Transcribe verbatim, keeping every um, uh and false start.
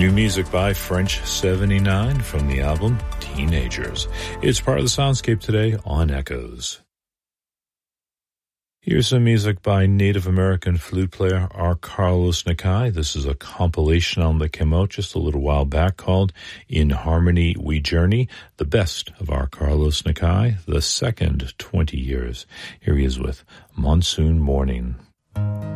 New music by French seventy-nine from the album Teenagers. It's part of the soundscape today on Echoes. Here's some music by Native American flute player R. Carlos Nakai. This is a compilation album that came out just a little while back called In Harmony We Journey, the best of R. Carlos Nakai, the second twenty years. Here he is with Monsoon Morning.